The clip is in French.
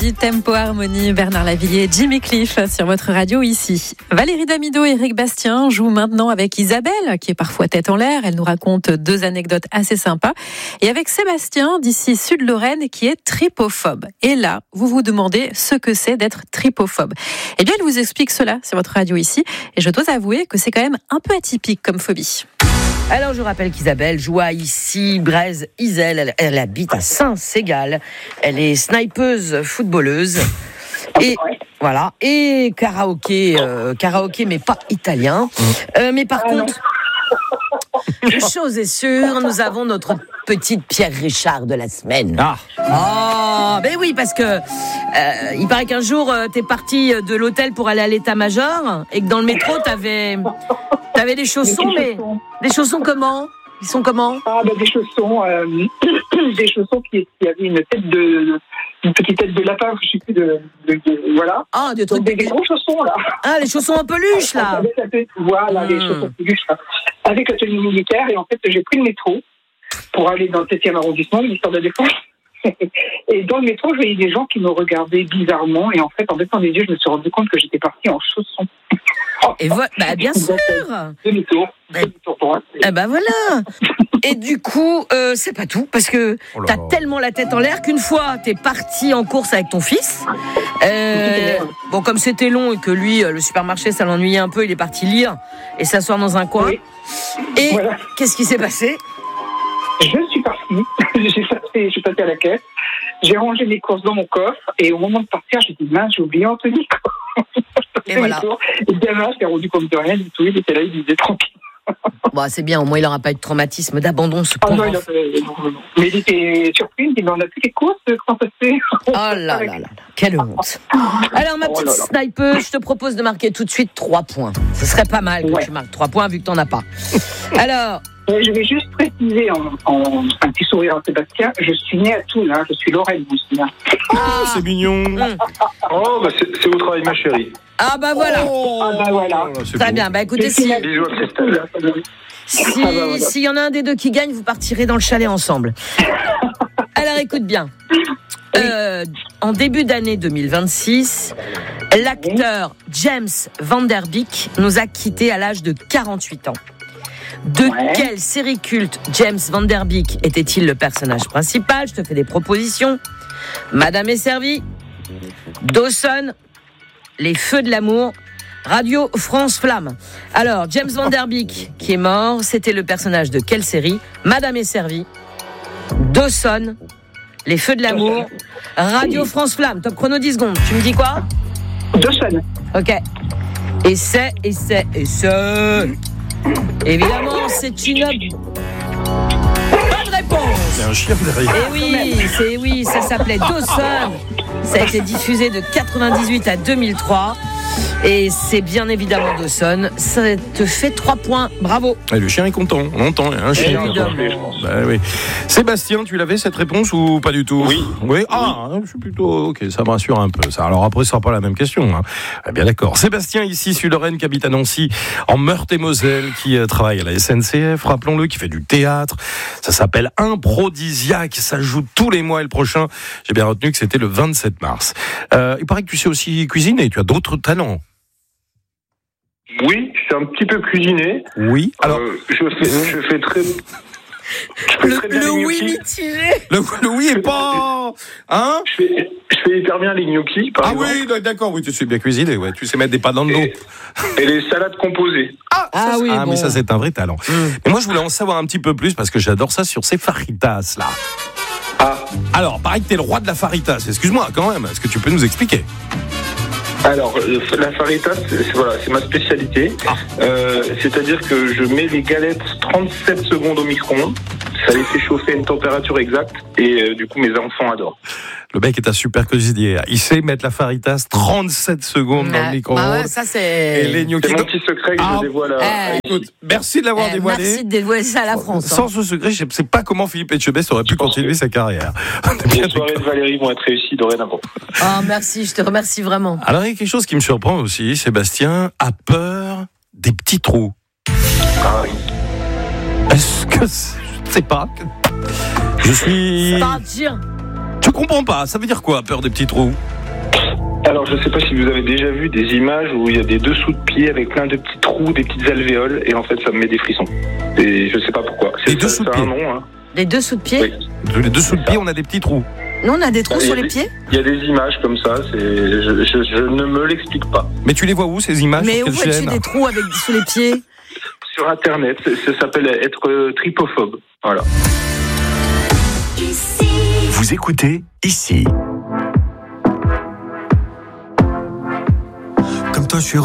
Tempo Harmonie, Bernard Lavilliers, Jimmy Cliff sur votre radio ici. Valérie Damido et Eric Bastien jouent maintenant avec Isabelle, qui est parfois tête en l'air. Elle nous raconte 2 anecdotes assez sympas. Et avec Sébastien, d'ici Sud-Lorraine, qui est tripophobe. Et là, vous vous demandez ce que c'est d'être tripophobe. Eh bien, elle vous explique cela sur votre radio ici. Et je dois avouer que c'est quand même un peu atypique comme phobie. Alors, je rappelle qu'Isabelle joue à ici, Brèze-Iselle. Elle habite à Saint-Ségal. Elle est snipeuse, footballeuse. Et voilà. Et karaoké, mais pas italien. Mais par contre, une chose est sûre, nous avons notre petite Pierre Richard de la semaine. Ben oui, parce que il paraît qu'un jour, t'es parti de l'hôtel pour aller à l'état-major et que dans le métro, t'avais des chaussons, mais des chaussons comment ? Ils sont comment ? Des chaussons, qui avaient une petite tête de lapin, je sais plus voilà. Des trucs, des gros chaussons là. Les chaussons en peluche là. Voilà, les chaussons en peluche là. Avec la tenue militaire, et en fait j'ai pris le métro pour aller dans le 7e arrondissement, l'histoire de la Défense. Et dans le métro, je voyais des gens qui me regardaient bizarrement, et en baissant les yeux, je me suis rendu compte que j'étais partie en chaussons. Et bien sûr. Demi-tour droite. Voilà. Et du coup, c'est pas tout, parce que t'as tellement la tête en l'air qu'une fois, t'es parti en course avec ton fils. Comme c'était long et que lui, le supermarché, ça l'ennuyait un peu, il est parti lire et s'asseoir dans un coin. Oui. Et voilà. Qu'est-ce qui s'est passé ? Je suis partie, je suis passée à la caisse, j'ai rangé mes courses dans mon coffre, et au moment de partir, j'ai dit mince, j'ai oublié Anthony. Et voilà. Et bien là, je t'ai rendu compte de rien du tout, il était là, il disait tranquille. C'est bien, au moins il n'aura pas eu de traumatisme d'abandon, ce pauvre. Non, mais il était surpris, il dit mais on n'a plus les courses, comment ça se fait ? Oh là là, quelle honte. Alors ma petite snipeuse, je te propose de marquer tout de suite 3 points. Ce serait pas mal que tu marques 3 points vu que t'en as pas. Alors... Je vais juste préciser en un petit sourire à Sébastien, je suis née à Toul, je suis Lorraine, c'est mignon. C'est au travail, ma chérie. Voilà. Très bien, écoutez, bisous à Christelle. S'il y en a un des deux qui gagne, vous partirez dans le chalet ensemble. Alors écoute bien. En début d'année 2026, l'acteur James Van Der Beek nous a quittés à l'âge de 48 ans. De quelle série culte James Van Der Beek était-il le personnage principal ? Je te fais des propositions. Madame est servie, Dawson, Les Feux de l'amour, Radio France Flamme. Alors, James Van Der Beek, qui est mort, c'était le personnage de quelle série ? Madame est servie, Dawson, Les Feux de l'amour, Radio France Flamme. Top chrono 10 secondes. Tu me dis quoi ? Dawson. Ok. Et c'est... Évidemment, c'est une bonne réponse. C'est un chien derrière. Et oui, ça s'appelait Dawson. Ça a été diffusé de 98 à 2003. Et c'est bien évidemment Dawson. Ça te fait 3 points. Bravo. Et le chien est content. On entend, il y a un chien. Oui. Sébastien, tu l'avais cette réponse ou pas du tout ? Oui. Je suis plutôt... Ok, ça me rassure un peu. Ça. Alors après, ce sera pas la même question. Bien d'accord. Sébastien, ici, Sud-Lorraine, qui habite à Nancy, en Meurthe-et-Moselle, qui travaille à la SNCF, rappelons-le, qui fait du théâtre. Ça s'appelle Improdisiaque. Ça joue tous les mois et le prochain, j'ai bien retenu que c'était le 27 mars. Il paraît que tu sais aussi cuisiner. Tu as d'autres talents. Oui, je sais un petit peu cuisiner. Oui, alors... je fais très... Le oui mitigé. Le oui est pas... Hein ? Je fais hyper bien les gnocchis, par exemple. Oui, d'accord, oui, tu sais bien cuisiner, ouais. Tu sais mettre des pâtes dans le dos. Et les salades composées. Mais ça, c'est un vrai talent. Mais moi, je voulais en savoir un petit peu plus, parce que j'adore ça sur ces faritas, là. Alors, pareil que t'es le roi de la faritas. Excuse-moi, quand même, est-ce que tu peux nous expliquer ? Alors, la faritas, c'est ma spécialité. C'est-à-dire que je mets les galettes 37 secondes au micro-ondes. Ça les fait chauffer à une température exacte. Et du coup, mes enfants adorent. Le mec est un super cuisinier. Il sait mettre la faritas 37 secondes dans le micro-ondes. Ça, c'est... Et les gnocchis... C'est mon petit secret que je dévoile écoute, merci de l'avoir dévoilé. Merci de dévoiler ça à la France. Sans ce secret, je ne sais pas comment Philippe Etchebest aurait pu continuer sa carrière. Les soirées de Valérie vont être réussies dorénavant. Merci, je te remercie vraiment. Alors, il y a quelque chose qui me surprend aussi. Sébastien a peur des petits trous. Ah oui. Est-ce que... Je ne sais pas. Je suis... Je comprends pas, ça veut dire quoi, peur des petits trous? Alors, je ne sais pas si vous avez déjà vu des images où il y a des dessous de pieds avec plein de petits trous, des petites alvéoles, et en fait, ça me met des frissons. Et je ne sais pas pourquoi. Des dessous de pieds. Un nom, hein. Les dessous de pied? Oui. Les dessous de pieds, on a des petits trous. Nous, on a des trous sur les pieds? Il y a des images comme ça, je ne me l'explique pas. Mais tu les vois où, ces images? Mais sur où quelle vois-tu chaîne? des trous sous les pieds? Sur Internet, ça s'appelle être tripophobe. Voilà. Vous écoutez ici. Comme toi, je suis